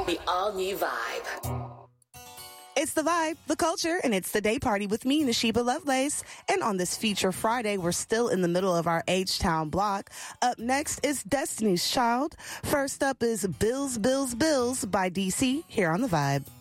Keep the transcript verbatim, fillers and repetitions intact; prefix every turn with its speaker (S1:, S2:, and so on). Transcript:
S1: The all-new Vibe.
S2: It's the vibe, the culture, and it's the day party with me, Nashiba Lovelace. And on this Feature Friday, we're still in the middle of our H-Town block. Up next is Destiny's Child. First up is Bills, Bills, Bills by D C here on the Vibe.